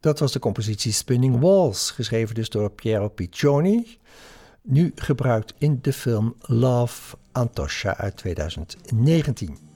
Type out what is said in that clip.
Dat was de compositie Spinning Walls, geschreven dus door Piero Piccioni. Nu gebruikt in de film Love, Antoscia uit 2019.